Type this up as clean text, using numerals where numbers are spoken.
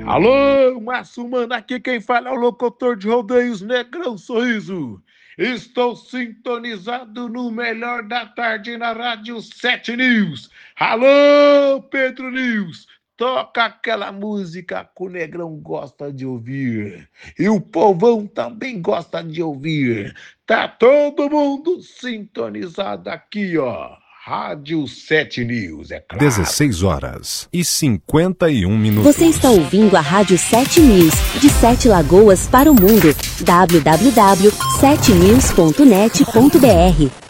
Alô, Massumano, aqui quem fala é o locutor de rodeios Negrão Sorriso. Estou sintonizado no melhor da tarde na Rádio 7 News. Alô, Pedro News, toca aquela música que o Negrão gosta de ouvir. E o povão também gosta de ouvir. Tá todo mundo sintonizado aqui, ó. Rádio 7 News, é claro. 16h51. Você está ouvindo a Rádio 7 News, de 7 Lagoas para o mundo. www.7news.net.br